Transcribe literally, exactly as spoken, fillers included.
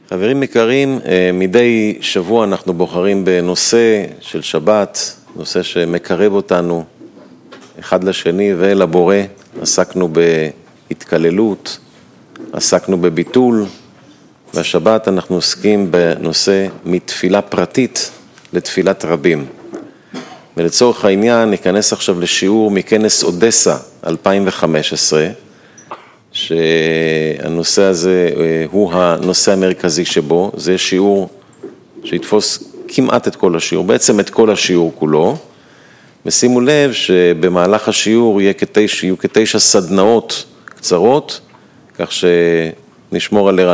חברים יקרים, מדי שבוע אנחנו בוחרים בנושא של שבת, נושא שמקרב אותנו אחד לשני ואל הבורא. עסקנו בהתקללות, עסקנו בביטול, והשבת אנחנו עוסקים בנושא מתפילה פרטית לתפילת רבים. ולצורך העניין ניכנס עכשיו לשיעור מכנס אודסה אלפיים וחמש עשרה, שהנושא הזה הוא הנושא המרכזי שבו. זה שיעור שיתפוס כמעט את כל השיעור, בעצם את כל השיעור כולו. ושימו לב שבמהלך השיעור יהיו כתשע, יהיו כתשע סדנאות קצרות, כך שנשמור על ערנות.